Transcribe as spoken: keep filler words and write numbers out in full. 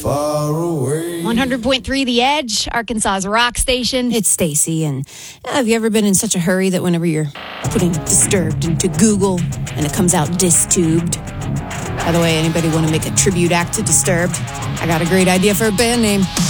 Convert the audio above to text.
Far away. one hundred point three The Edge, Arkansas's rock station. It's Stacy, and uh, have you ever been in such a hurry that whenever you're putting Disturbed into Google and it comes out Distubed? By the way, anybody want to make a tribute act to Disturbed? I got a great idea for a band name.